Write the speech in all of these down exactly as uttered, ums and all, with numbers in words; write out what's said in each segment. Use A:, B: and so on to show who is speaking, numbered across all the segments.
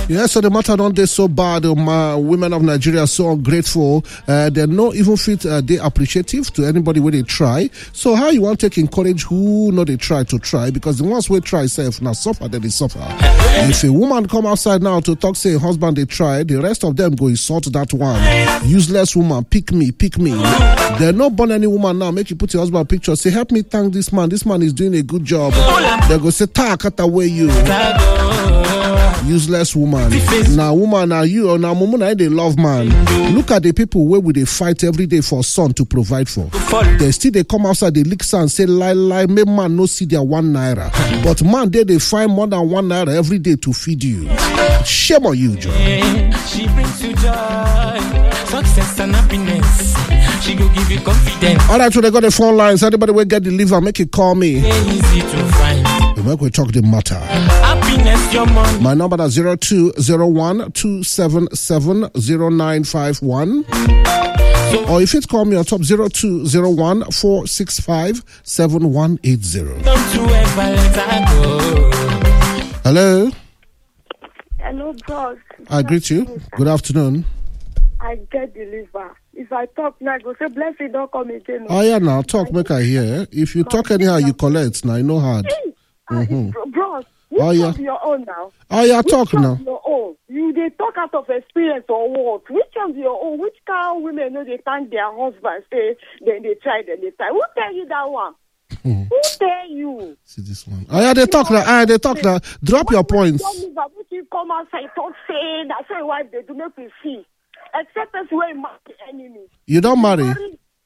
A: Yes, so the matter don't they so bad. Um, uh, women of Nigeria are so ungrateful. Uh, they're not even fit. Uh, they appreciative to anybody where they try. So how you want to take encourage who know they try to try? Because the ones we try self now suffer, then they suffer. If a woman come outside now to talk, say husband they try, the rest of them go insult that one. Useless woman, pick me, pick me. They're not born any woman now. Make you put your husband picture. Say help me thank this man. This man is doing a good job. They go say ta cut away you. Useless woman. Now woman are you or now woman I they love man. Look at the people where we they fight every day for son to provide for. They still they come outside they lick and say lie lie make man no see their one naira. But man they they find more than one naira every day to feed you. Shame on you, John.
B: She brings you joy, success and happiness. She go give you confidence.
A: All right, so they got the phone lines. Anybody will get the liver, make it call me.
B: Easy to find.
A: We we talk the matter.
B: Happiness, your money.
A: My number is zero two zero one two seven seven zero nine five one. Or if it call me on top zero two zero one four six five seven one eight zero.
B: Don't you ever let her go.
A: Hello.
C: Hello, bros.
A: I greet you. Good afternoon.
C: I get the liver. If I talk now, I go say, bless you, don't come again.
A: Oh, yeah, now talk, make I hear. If you talk anyhow, you collect. Now, I know hard.
C: Hey,
A: Mm-hmm.
C: bro, bros, which
A: Oh, yeah.
C: of your own now?
A: Oh, yeah,
C: Which
A: talk
C: of
A: now.
C: your own? You they talk out of experience or what? Which of your own? Which kind of women know they thank their husband, say, then they try, then they try? Who tell you that one? Who tell you?
A: See this one. Oh, yeah, they talk now. Ah, they talk now. Drop your points.
C: Which you come outside, talk say, that's why wife they do make we see. Except that's where you marry enemy.
A: You don't marry.
C: Uh,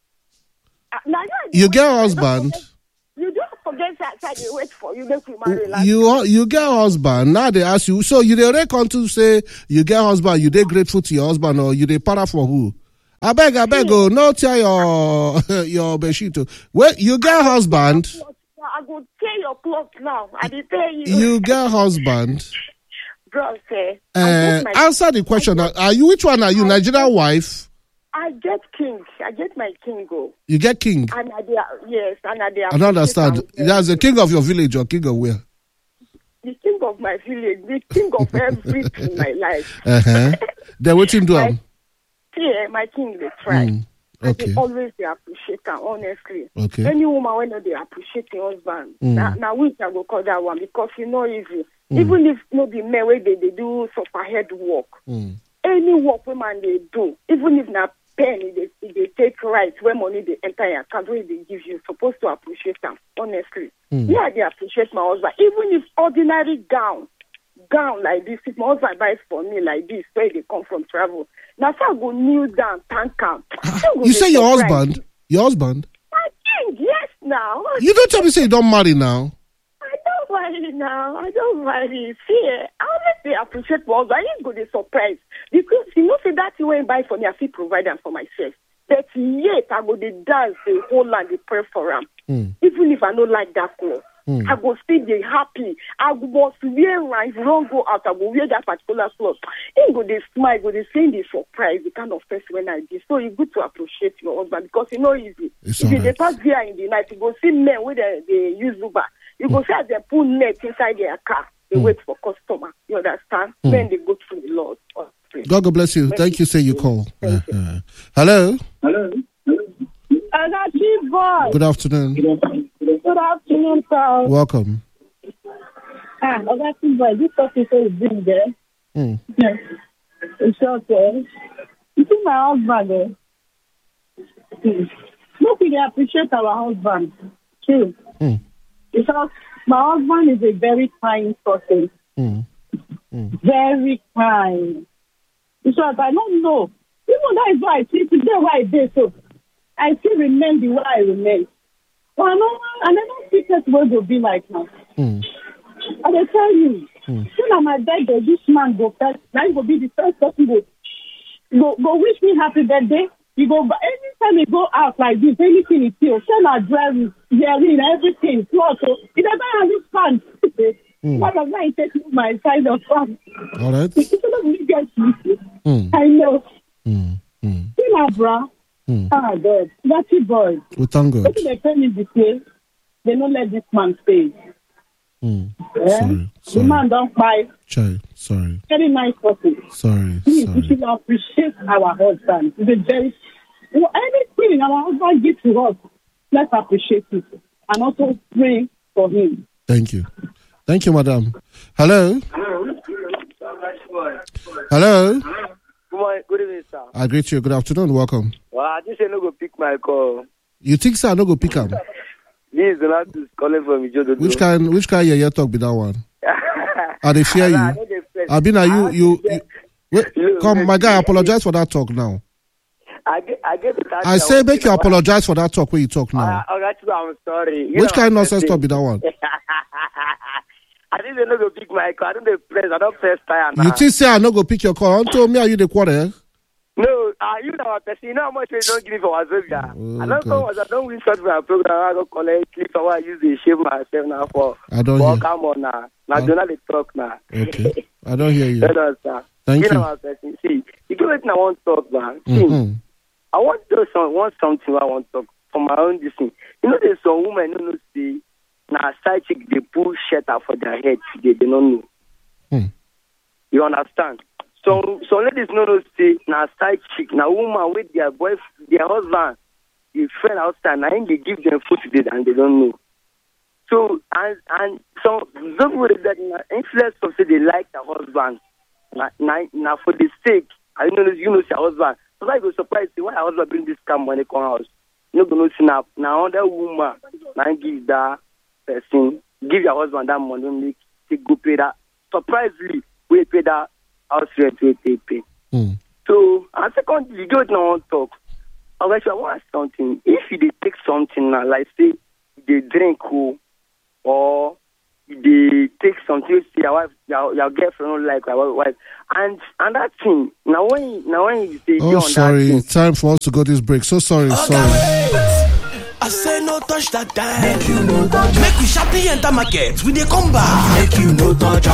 C: now you,
A: You get a husband.
C: You don't forget that side they wait for you, make you marry. Like
A: You you get a husband. Now they ask you. So you they reckon to say you get a husband. You they grateful to your husband or you they para for who? I beg, I beg, go. No tear your your bedsheet. Wait, you get a husband.
C: I go tear your clothes now. I did tell you.
A: You get a husband.
C: Bro, say.
A: Uh, answer the question. Are you which one are you? Nigerian wife?
C: I get king. I get my king go.
A: You get king.
C: And I they are, yes, and I they are.
A: I don't understand. That's the king of your village or king of where?
C: The king of my village, the king of everything in my life.
A: Uh-huh. They're waiting to him.
C: Yeah, my king they try.
A: Mm, okay.
C: They always they appreciate her, honestly.
A: Okay.
C: Any woman when they appreciate the husband,
A: Mm.
C: now now we can go call that one because you know easy. Even if no be men where they, they do suffer head work.
A: Mm.
C: Any work women they do, even if na pen they they take right when money they enter your account where they give you, supposed to appreciate them, honestly.
A: Mm.
C: Yeah, they appreciate my husband. Even if ordinary gown, gown like this, if my husband buys for me like this, where they come from travel. Now so I go kneel down, thank him.
A: You say your husband? Your husband?
C: My king, yes now.
A: You don't tell me say you don't marry now.
C: I don't worry now. I don't worry. See, I always say appreciate my husband. I ain't go to surprise. Because you know, say that you ain't buy for me, I feel provide them for myself. But yet, I go to dance the whole land, they pray for him.
A: Mm.
C: Even if I don't like that clothes.
A: Mm.
C: I go still be happy. I must wear right. If I don't go out, I will wear that particular clothes. He go they smile, go they say the surprise, the kind of face when I do. So it's good to appreciate your husband because you know easy.
A: It's
C: if you
A: right.
C: they pass here in the night, you go see men where they, they use Uber. You go see as they put net inside their car. They
A: Mm.
C: wait for customer. You understand?
A: Mm.
C: Then they go through the Lord.
A: God, God bless you. Thank you. Say you call. Uh-huh. Hello.
D: Hello.
C: I got you, boy.
A: Good afternoon.
C: Good afternoon, sir.
A: Welcome.
C: Ah, I got you, boy. This officer is doing there.
A: Mm.
C: Yes. It's okay. You see my husband, eh? Look, we appreciate our husband, too.
A: Mm.
C: Because my husband is a very kind person.
A: Mm. Mm.
C: Very kind. Because I don't know. Even that is why I see today why I did so. I still remain the way I remain. But I don't, I never think that way will be like now.
A: Mm.
C: I will tell you,
A: Mm.
C: soon on my birthday, this man go first. Now he will be the first person go, go, go wish me happy birthday. You go, but anytime you go out like this, anything is still, send our driving, hearing, everything, clothes. So, it never has this fun.
A: Mm.
C: But I'm not taking my side of fun.
A: All right.
C: Mm. I know.
A: Mm. Mm.
C: See my bra.
A: Mm.
C: Ah, God. That's it, boy.
A: We thank God.
C: If they tell me this way, they don't let this man stay.
A: Mm.
C: Yeah.
A: Sorry.
C: The
A: Sorry.
C: man don't buy.
A: Chai. Sorry.
C: Very nice person.
A: Sorry.
C: Please, we
A: Sorry.
C: should appreciate our husband. It's a very, well, anything our husband gives to us, let's appreciate it. And also pray for him.
A: Thank you. Thank you, madam. Hello? Hello?
D: Good morning, good evening, sir.
A: I greet you. Good afternoon. Welcome.
D: Well, I just say no go pick my call.
A: You think so? I no go pick him?
D: This is not calling from Ijodo.
A: Which kind? Which kind? Yeah, yeah. Talk be that one. I they fear you. I been are you you. you wait, come, my guy. Apologize for that talk now.
D: I get, I get the
A: I say make you apologize for that talk when you talk now.
D: Uh, okay, I'm sorry. You
A: Which
D: know,
A: kind of nonsense talk be that one?
D: I think they no go pick my call. I don't dey press. I don't press tire now.
A: You think say I no go pick your call? Until me, are you the quarter?
D: No, uh, you know what, person. You know how much you don't give me for Wazobia.
A: Oh,
D: I don't
A: God.
D: know. I don't win shot for a program. I go collect clips. I want to use the shave myself now for.
A: I don't
D: for
A: hear.
D: come on now. Now
A: Huh?
D: do not dey talk now.
A: Okay. I don't hear you.
D: Let us, sir.
A: Thank
D: you.
A: you.
D: know what, person. See, you give it. I want to talk, man. See,
A: Mm-hmm.
D: I want to do some, want something I want to talk for my own this thing. You know, there's some women who know see now side chick they pull shelter for their head today. They don't know.
A: Hmm.
D: You understand? So, so ladies know no see now side chick now woman with their boy, their husband, their friend outside. Now they give them food today and they don't know. So and and so those people that influence of say they like their husband. Now, now, now for the sake, I know you know your husband. So I go surprised say why your husband bring this car money come house. You don't know see now now other woman now give that person give your husband that money make take go pay that surprisingly we pay that house rent we they pay.
A: Mm.
D: So and secondly you don't know talk. Alright, I want something. If you dey take something now, like say they drink cool or they take something, see your wife, your, your girlfriend don't like your wife, and and that thing. Now when now when you say
A: Oh,
D: you on
A: sorry.
D: that thing,
A: Time for us to go this break. So sorry. Sorry.
B: I say no touch that time. Make you no touch. Make we sharply enter market. We dey come back. Make you no touch.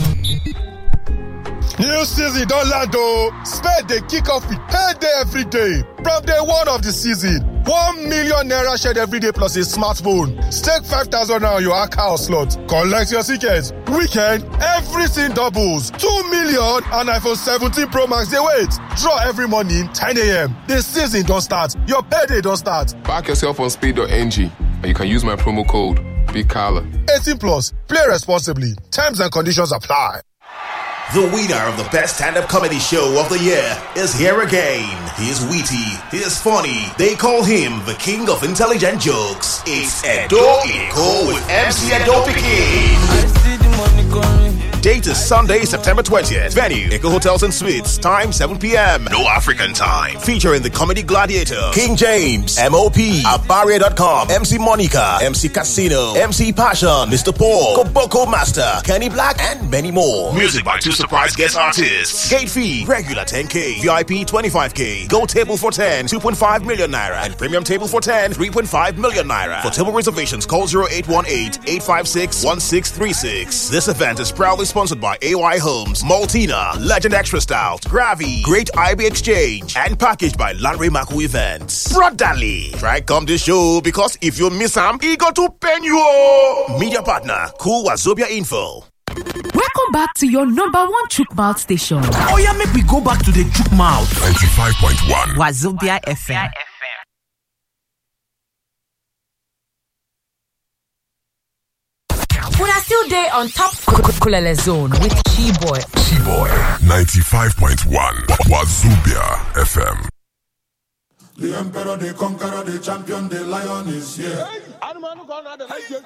E: New season don land o. Spade dey kick off with payday every day. From day one of the season, one million naira shared every day plus a smartphone. Stake five thousand naira on your account slot. Collect your tickets. Weekend, everything doubles. two million and iPhone seventeen Pro Max dey wait. Draw every morning, ten a.m. The season don start. Your payday don start.
F: Back yourself on speed dot n g and you can use my promo code BIGCALLA.
E: eighteen plus. Play responsibly. Terms and conditions apply.
G: The winner of the best stand-up comedy show of the year is here again. He is witty, he is funny. They call him the king of intelligent jokes. It's Edo Iko with M C Edo Pikin.
B: I see the money coming.
G: Date is Sunday, September twentieth. Venue, Echo Hotels and Suites. Time, seven p.m. No African time. Featuring the comedy gladiator, King James, M O P, Abaria dot com, M C Monica, M C Casino, M C Passion, Mister Paul, Koboko Master, Kenny Black, and many more. Music by two surprise guest artists. Gate fee, regular ten K, V I P twenty-five K, Gold table for ten, two point five million naira, and Premium table for ten, three point five million naira. For table reservations, call zero eight one eight, eight five six, one six three six. This event is proudly sponsored by A Y Homes, Maltina, Legend Extra Stout, Gravi, Great I B Exchange, and packaged by Landry Maku Events. Brotherly, try come to show because if you miss him, he got to pen you. Media partner, Cool Wazobia Info.
H: Welcome back to your number one chook mouth station.
B: Oh yeah, make we go back to the chook mouth.
E: ninety-five point one.
H: Wazobia F M. We are still there on top Kulele Zone with Keyboy.
E: Keyboy ninety-five point one. Wazobia F M.
I: The emperor, the conqueror, the champion, the lion is here.